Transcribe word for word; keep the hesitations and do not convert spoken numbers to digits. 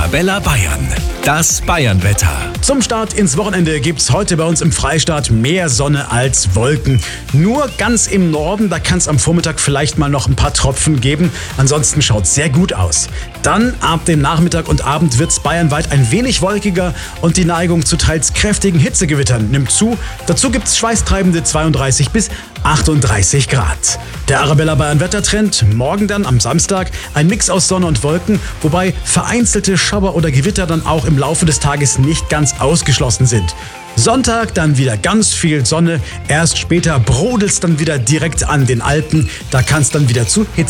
Arabella Bayern. Das Bayernwetter. Zum Start ins Wochenende gibt's heute bei uns im Freistaat mehr Sonne als Wolken. Nur ganz im Norden, da kann es am Vormittag vielleicht mal noch ein paar Tropfen geben. Ansonsten schaut's sehr gut aus. Dann ab dem Nachmittag und Abend wird's bayernweit ein wenig wolkiger und die Neigung zu teils kräftigen Hitzegewittern nimmt zu. Dazu gibt's schweißtreibende zweiunddreißig bis achtunddreißig Grad. Der Arabella Bayern Wettertrend, morgen dann am Samstag ein Mix aus Sonne und Wolken, wobei vereinzelte Schauer oder Gewitter dann auch im Laufe des Tages nicht ganz ausgeschlossen sind. Sonntag dann wieder ganz viel Sonne, erst später brodelt's dann wieder direkt an den Alpen, da kann es dann wieder zu Hitze